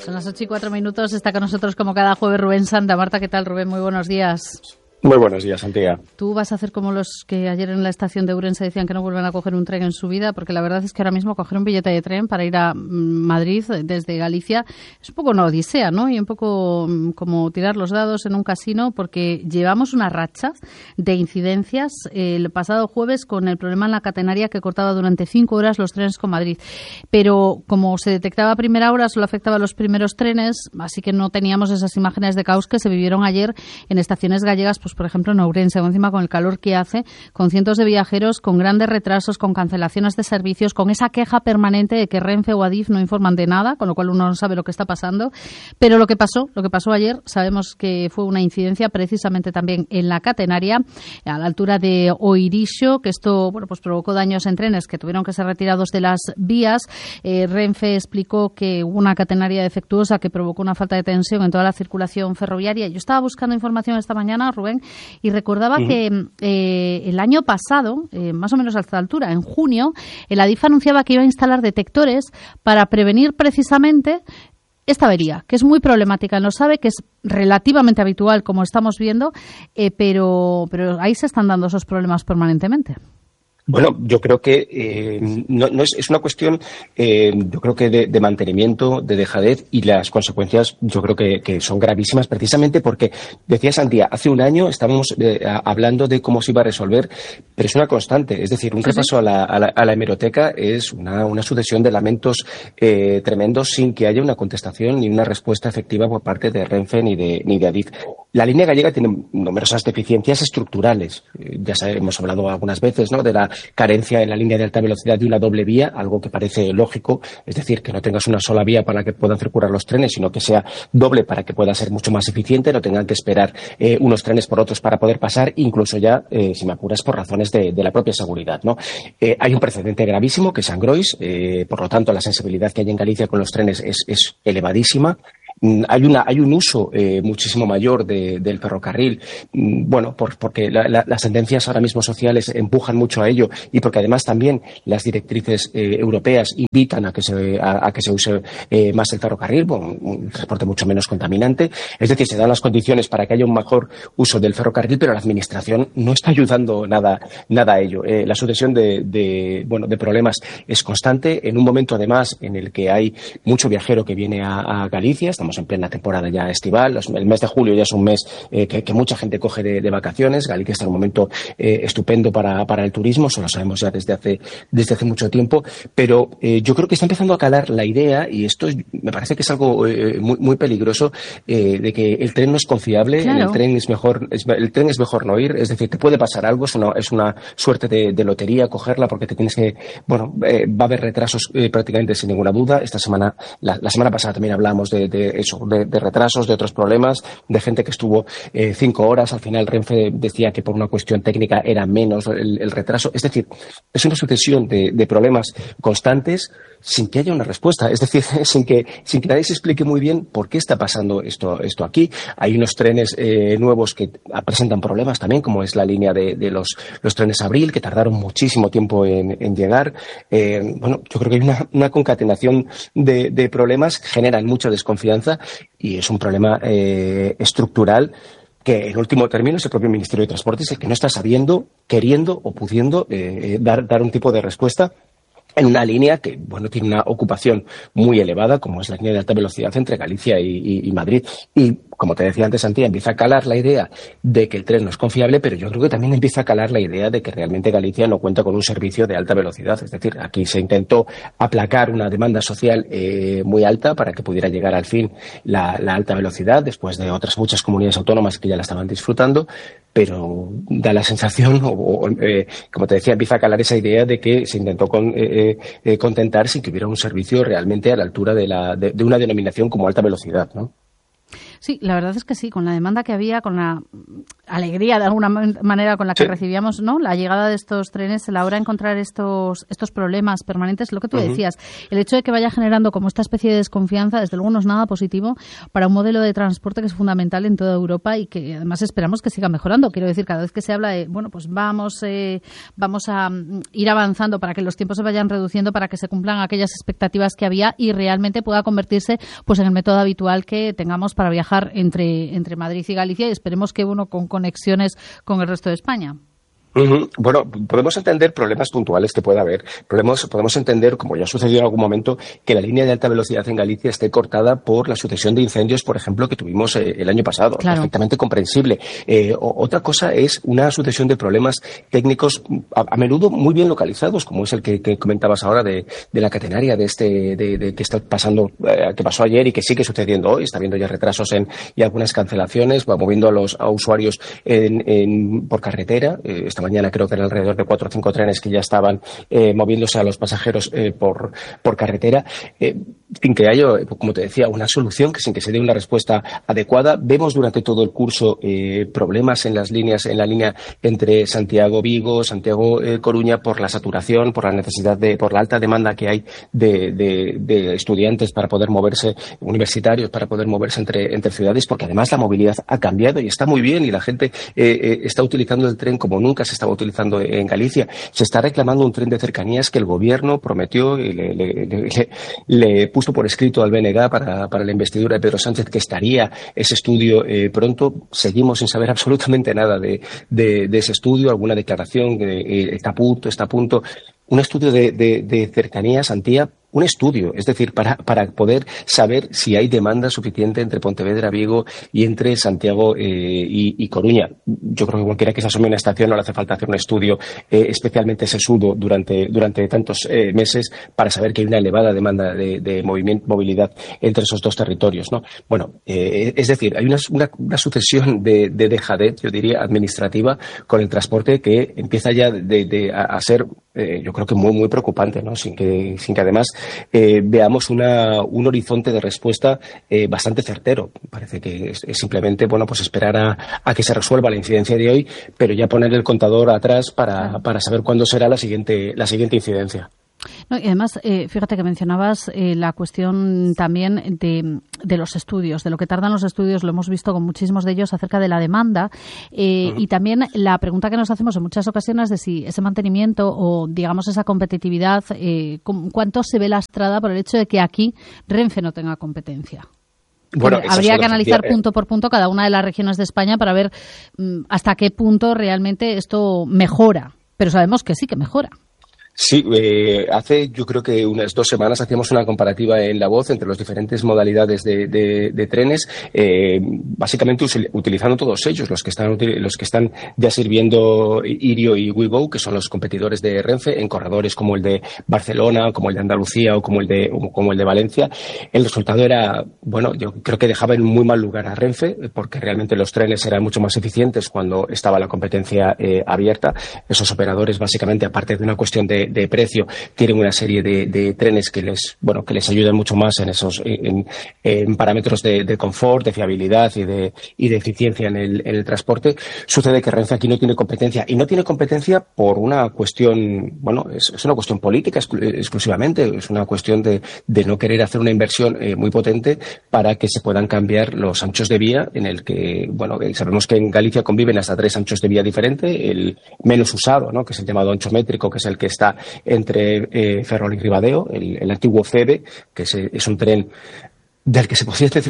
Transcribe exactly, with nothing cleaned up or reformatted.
Son las ocho y cuatro minutos, está con nosotros como cada jueves Rubén Santa. Marta, ¿qué tal, Rubén? Muy buenos días. Muy buenos días, Santiago. ¿Tú vas a hacer como los que ayer en la estación de Ourense decían que no vuelven a coger un tren en su vida? Porque la verdad es que ahora mismo coger un billete de tren para ir a Madrid desde Galicia es un poco una odisea, ¿no? Y un poco como tirar los dados en un casino, porque llevamos una racha de incidencias el pasado jueves con el problema en la catenaria que cortaba durante cinco horas los trenes con Madrid. Pero como se detectaba a primera hora, solo afectaba a los primeros trenes, así que no teníamos esas imágenes de caos que se vivieron ayer en estaciones gallegas, pues por ejemplo en Ourense, encima con el calor que hace, con cientos de viajeros, con grandes retrasos, con cancelaciones de servicios, con esa queja permanente de que Renfe o Adif no informan de nada, con lo cual uno no sabe lo que está pasando. Pero lo que pasó, lo que pasó ayer, sabemos que fue una incidencia precisamente también en la catenaria, a la altura de Oirixo, que esto, bueno, pues provocó daños en trenes que tuvieron que ser retirados de las vías. Eh, Renfe explicó que hubo una catenaria defectuosa que provocó una falta de tensión en toda la circulación ferroviaria. Yo estaba buscando información esta mañana, Rubén, y recordaba uh-huh. que eh, el año pasado, eh, más o menos a esta altura, en junio, el Adif anunciaba que iba a instalar detectores para prevenir precisamente esta avería, que es muy problemática en los AVE, que es relativamente habitual, como estamos viendo, eh, pero, pero ahí se están dando esos problemas permanentemente. Bueno, yo creo que eh, no, no es, es una cuestión, eh, yo creo que de, de mantenimiento, de dejadez, y las consecuencias yo creo que, que son gravísimas, precisamente porque, decía Santiago, hace un año estábamos eh, hablando de cómo se iba a resolver, pero es una constante. Es decir, un sí, repaso sí. A, la, a, la, a la hemeroteca es una, una sucesión de lamentos eh, tremendos sin que haya una contestación ni una respuesta efectiva por parte de Renfe ni de, ni de Adif. La línea gallega tiene numerosas deficiencias estructurales. Eh, ya sabemos, hemos hablado algunas veces, ¿no?, de la carencia en la línea de alta velocidad de una doble vía, algo que parece lógico, es decir, que no tengas una sola vía para que puedan circular los trenes, sino que sea doble para que pueda ser mucho más eficiente, no tengan que esperar eh, unos trenes por otros para poder pasar, incluso ya, eh, si me apuras, por razones de, de la propia seguridad, ¿no? Eh, hay un precedente gravísimo, que es Angrois, eh, por lo tanto, la sensibilidad que hay en Galicia con los trenes es, es elevadísima. Hay una hay un uso eh, muchísimo mayor de, del ferrocarril, bueno, por, porque la, la, las tendencias ahora mismo sociales empujan mucho a ello, y porque además también las directrices eh, europeas invitan a que se a, a que se use eh, más el ferrocarril, bueno, un transporte mucho menos contaminante. Es decir, se dan las condiciones para que haya un mejor uso del ferrocarril, pero la administración no está ayudando nada nada a ello. Eh, la sucesión de, de bueno de problemas es constante, en un momento además en el que hay mucho viajero que viene a, a Galicia. Estamos en plena temporada ya estival, el mes de julio ya es un mes eh, que, que mucha gente coge de, de vacaciones. Galicia está en un momento eh, estupendo para, para el turismo, eso lo sabemos ya desde hace, desde hace mucho tiempo, pero eh, yo creo que está empezando a calar la idea, y esto es, me parece que es algo eh, muy, muy peligroso, eh, de que el tren no es confiable, claro. el tren es mejor, es, el tren es mejor no ir, es decir, te puede pasar algo, es una, es una suerte de, de lotería cogerla, porque te tienes que, bueno, eh, va a haber retrasos eh, prácticamente sin ninguna duda. Esta semana, la, la semana pasada también hablábamos de, de eso, de, de retrasos, de otros problemas, de gente que estuvo eh, cinco horas. Al final Renfe decía que por una cuestión técnica era menos el, el retraso. Es decir, es una sucesión de, de problemas constantes sin que haya una respuesta. Es decir, sin que, sin que nadie se explique muy bien por qué está pasando esto, esto aquí. Hay unos trenes eh, nuevos que presentan problemas también, como es la línea de, de los, los trenes Abril, que tardaron muchísimo tiempo en, en llegar. Eh, bueno, yo creo que hay una, una concatenación de, de problemas que generan mucha desconfianza, y es un problema eh, estructural que, en último término, es el propio Ministerio de Transportes el que no está sabiendo, queriendo o pudiendo eh, dar, dar un tipo de respuesta en una línea que, bueno, tiene una ocupación muy elevada, como es la línea de alta velocidad entre Galicia y, y, y Madrid. Y, como te decía antes, Santiago, empieza a calar la idea de que el tren no es confiable, pero yo creo que también empieza a calar la idea de que realmente Galicia no cuenta con un servicio de alta velocidad. Es decir, aquí se intentó aplacar una demanda social eh, muy alta para que pudiera llegar al fin la, la alta velocidad, después de otras muchas comunidades autónomas que ya la estaban disfrutando, pero da la sensación, o, o eh, como te decía, empieza a calar esa idea de que se intentó con, eh, eh, contentar sin que hubiera un servicio realmente a la altura de, la, de, de una denominación como alta velocidad, ¿no? Sí, la verdad es que sí, con la demanda que había, con la alegría de alguna manera con la que sí. recibíamos, ¿no?, la llegada de estos trenes, la hora de encontrar estos estos problemas permanentes, lo que tú uh-huh. decías, el hecho de que vaya generando como esta especie de desconfianza, desde luego no es nada positivo para un modelo de transporte que es fundamental en toda Europa y que además esperamos que siga mejorando. Quiero decir, cada vez que se habla de, bueno, pues vamos eh, vamos a ir avanzando para que los tiempos se vayan reduciendo, para que se cumplan aquellas expectativas que había y realmente pueda convertirse pues en el método habitual que tengamos para viajar entre, entre Madrid y Galicia, y esperemos que, bueno, con conexiones con el resto de España. Uh-huh. Bueno, podemos entender problemas puntuales que pueda haber. Podemos, podemos entender, como ya ha sucedido en algún momento, que la línea de alta velocidad en Galicia esté cortada por la sucesión de incendios, por ejemplo, que tuvimos eh, el año pasado. Claro. Perfectamente comprensible. Eh, o, otra cosa es una sucesión de problemas técnicos a, a menudo muy bien localizados, como es el que, que comentabas ahora de, de la catenaria, de este, de, de que está pasando, eh, que pasó ayer y que sigue sucediendo hoy. Está habiendo ya retrasos en, y algunas cancelaciones, va moviendo a los a usuarios en, en, por carretera. Eh, esta mañana creo que eran alrededor de cuatro o cinco trenes que ya estaban eh, moviéndose a los pasajeros eh, por, por carretera, eh, sin que haya, como te decía, una solución, que sin que se dé una respuesta adecuada. Vemos durante todo el curso eh, problemas en las líneas, en la línea entre Santiago-Vigo, Santiago-Coruña, por la saturación, por la necesidad de, por la alta demanda que hay de, de, de estudiantes para poder moverse, universitarios para poder moverse entre, entre ciudades, porque además la movilidad ha cambiado y está muy bien y la gente eh, eh, está utilizando el tren como nunca se estaba utilizando en Galicia. Se está reclamando un tren de cercanías que el gobierno prometió y le, le, le, le puso por escrito al B N G para, para la investidura de Pedro Sánchez que estaría ese estudio eh, pronto. Seguimos sin saber absolutamente nada de, de, de ese estudio, alguna declaración que eh, está a punto, está a punto. Un estudio de, de, de cercanías, Antía, un estudio, es decir, para, para poder saber si hay demanda suficiente entre Pontevedra, Vigo y entre Santiago eh, y, y Coruña. Yo creo que cualquiera que se asome a una estación no le hace falta hacer un estudio eh, especialmente sesudo durante, durante tantos eh, meses para saber que hay una elevada demanda de, de movimiento, movilidad entre esos dos territorios, ¿no? Bueno, eh, es decir, hay una, una, una sucesión de, de dejadez, yo diría, administrativa con el transporte que empieza ya de, de, a, a ser, eh, yo creo que muy, muy preocupante, ¿no? Sin que, sin que además Eh, veamos una, un horizonte de respuesta eh, bastante certero. Parece que es, es simplemente, bueno, pues esperar a, a que se resuelva la incidencia de hoy, pero ya poner el contador atrás para, para saber cuándo será la siguiente, la siguiente incidencia. No, y además, eh, fíjate que mencionabas eh, la cuestión también de, de los estudios, de lo que tardan los estudios, lo hemos visto con muchísimos de ellos acerca de la demanda eh, uh-huh. y también la pregunta que nos hacemos en muchas ocasiones de si ese mantenimiento o, digamos, esa competitividad, eh, ¿cuánto se ve lastrada por el hecho de que aquí Renfe no tenga competencia? Bueno, habría que analizar punto por punto cada una de las regiones de España para ver mm, hasta qué punto realmente esto mejora, pero sabemos que sí que mejora. Sí, eh, hace yo creo que unas dos semanas hacíamos una comparativa en La Voz entre las diferentes modalidades de, de, de trenes, eh, básicamente utilizando todos ellos, los que están los que están ya sirviendo Irio y WeGo, que son los competidores de Renfe, en corredores como el de Barcelona, como el de Andalucía o como el de como el de Valencia. El resultado era, bueno, yo creo que dejaba en muy mal lugar a Renfe, porque realmente los trenes eran mucho más eficientes cuando estaba la competencia eh, abierta. Esos operadores, básicamente, aparte de una cuestión de de precio, tienen una serie de, de trenes que les, bueno, que les ayudan mucho más en esos, en, en parámetros de, de confort, de fiabilidad y de, y de eficiencia en el, en el transporte. Sucede que Renfe aquí no tiene competencia, y no tiene competencia por una cuestión, bueno, es, es una cuestión política exclu- exclusivamente, es una cuestión de, de no querer hacer una inversión eh, muy potente para que se puedan cambiar los anchos de vía, en el que, bueno, sabemos que en Galicia conviven hasta tres anchos de vía diferentes, el menos usado, ¿no?, que es el llamado ancho métrico, que es el que está entre eh, Ferrol y Ribadeo, el, el antiguo F E B E, que es, es un tren del que se podría